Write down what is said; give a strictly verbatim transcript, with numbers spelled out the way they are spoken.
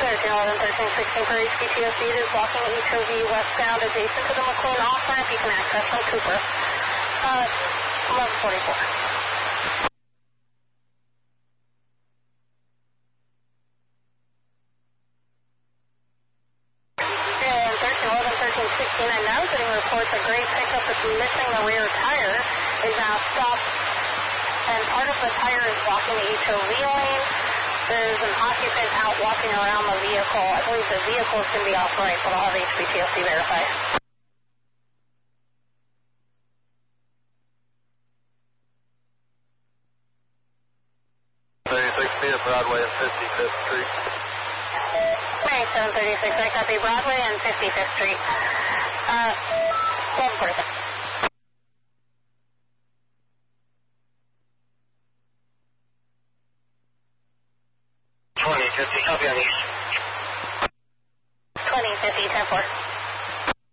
thirteen eleven, thirteen sixteen for H P T S C. It is blocking H O V westbound adjacent to the McLean off-ramp. You can access from Cooper. Uh, eleven forty-four. And thirteen eleven, thirteen sixteen, I'm now getting reports a gray pickup that's missing the rear tire is now stopped, and part of the tire is blocking the H O V lane. There's an occupant out walking around the vehicle. I believe the vehicle is going to be off-right, but I'll have H P T S C verify. thirty-six via Broadway and fifty-fifth Street. ninety-seven thirty-six, I copy Broadway and fifty-fifth Street. Uh, eleven forty-six. twenty fifty, copy on east. twenty fifty, ten four.